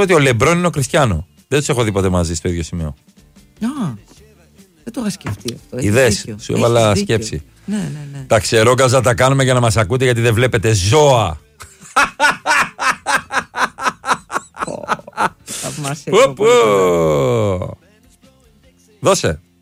ότι ο Λεμπρόν είναι ο Κριστιάνο. Δεν τους έχω δει ποτέ μαζί στο ίδιο σημείο. Δεν το είχα σκεφτεί αυτό. Ιδέες, σου έβαλα σκέψη. Ναι. Τα ξερόγκαζα τα κάνουμε για να μας ακούτε, γιατί δεν βλέπετε ζώα. Θαυμάσια. Δώσε.